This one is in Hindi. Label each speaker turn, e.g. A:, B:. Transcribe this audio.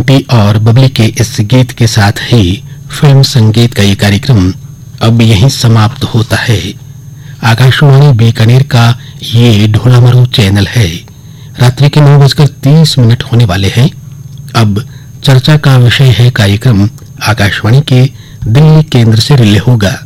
A: बंटी और बबली के इस गीत के साथ ही फिल्म संगीत का ये कार्यक्रम अब यहीं समाप्त होता है। आकाशवाणी बीकानेर का ये ढोलामरू चैनल है। रात्रि के 9:30 होने वाले हैं। अब चर्चा का विषय है कार्यक्रम आकाशवाणी के दिल्ली केंद्र से रिले होगा।